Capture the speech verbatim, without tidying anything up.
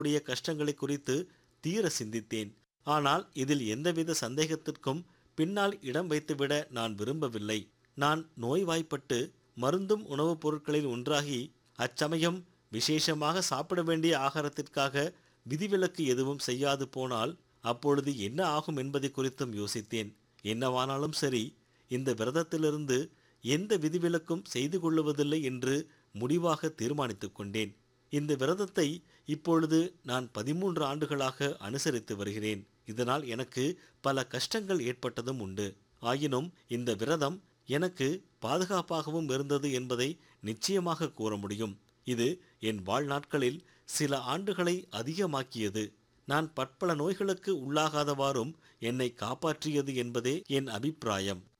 உடைய கஷ்டங்களை குறித்து தீர சிந்தித்தேன். ஆனால் இதில் எந்தவித சந்தேகத்திற்கும் பின்னால் இடம் வைத்துவிட நான் விரும்பவில்லை. நான் நோய்வாய்ப்பட்டு மருந்தும் உணவுப் பொருட்களில் ஒன்றாகி அச்சமயம் விசேஷமாக சாப்பிட வேண்டிய ஆகாரத்திற்காக விதிவிலக்கு எதுவும் செய்யாது போனால் அப்பொழுது என்ன ஆகும் என்பதை குறித்தும் யோசித்தேன். என்னவானாலும் சரி, இந்த விரதத்திலிருந்து எந்த விதிவிலக்கும் செய்து கொள்ளுவதில்லை என்று முடிவாக தீர்மானித்துக் கொண்டேன். இந்த விரதத்தை இப்பொழுது நான் பதிமூன்று ஆண்டுகளாக அனுசரித்து வருகிறேன். இதனால் எனக்கு பல கஷ்டங்கள் ஏற்பட்டதும் உண்டு. ஆயினும் இந்த விரதம் எனக்கு பாதுகாப்பாகவும் இருந்தது என்பதை நிச்சயமாக கூற முடியும். இது என் வாழ்நாட்களில் சில ஆண்டுகளை அதிகமாக்கியது. நான் பற்பல நோய்களுக்கு உள்ளாகாதவாறும் என்னை காப்பாற்றியது என்பதே என் அபிப்பிராயம்.